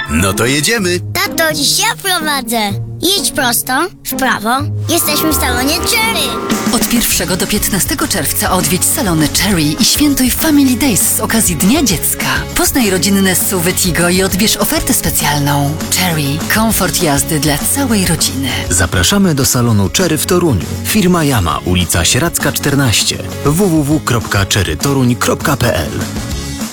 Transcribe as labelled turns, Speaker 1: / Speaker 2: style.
Speaker 1: No to jedziemy.
Speaker 2: Tato, dziś ja prowadzę. Jedź prosto, w prawo. Jesteśmy w salonie Cherry.
Speaker 3: Od 1 do 15 czerwca odwiedź salony Cherry i świętuj Family Days z okazji Dnia Dziecka. Poznaj rodzinne SUV Tigo i odbierz ofertę specjalną. Cherry. Komfort jazdy dla całej rodziny.
Speaker 1: Zapraszamy do salonu Cherry w Toruniu. Firma Yama, ulica Sieradzka 14. www.cherrytoruń.pl